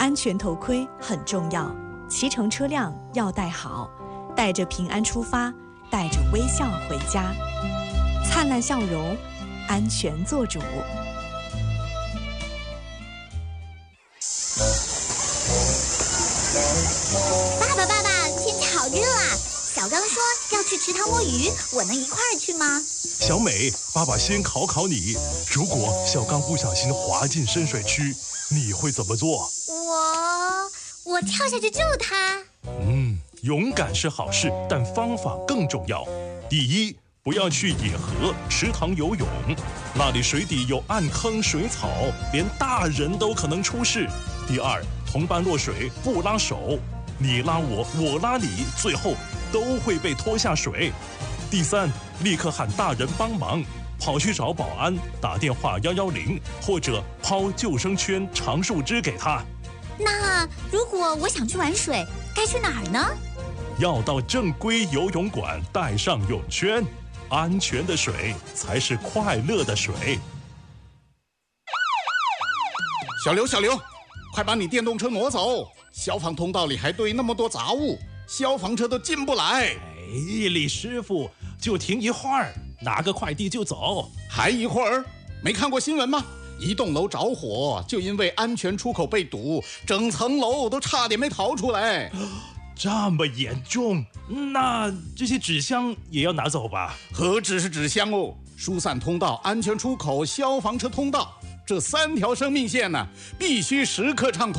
安全头盔很重要，骑乘车辆要戴好，带着平安出发，带着微笑回家，灿烂笑容，安全做主。 爸爸，天气好热啊！小刚说要去池塘摸鱼，我能一块儿去吗？ 小美，爸爸先考考你，如果小刚不小心滑进深水区，你会怎么做？ 我跳下去救他。 勇敢是好事，但方法更重要。第一，不要去野河、池塘游泳，那里水底有暗坑、水草，连大人都可能出事。第二，同伴落水不拉手，你拉我，我拉你，最后都会被拖下水。第三，立刻喊大人帮忙，跑去找保安，打电话110，或者抛救生圈、长树枝给他。 那如果我想去玩水，该去哪儿呢？ 要到正规游泳馆，带上泳圈，安全的水才是快乐的水。 小刘，快把你电动车挪走！消防通道里还堆那么多杂物，消防车都进不来。 李师傅，就停一会儿，拿个快递就走。 还一会儿？没看过新闻吗？一栋楼着火，就因为安全出口被堵，整层楼都差点没逃出来。 这么严重？那这些纸箱也要拿走吧？ 何止是纸箱哦，疏散通道、安全出口、消防车通道，这3条生命线呢，必须时刻畅通。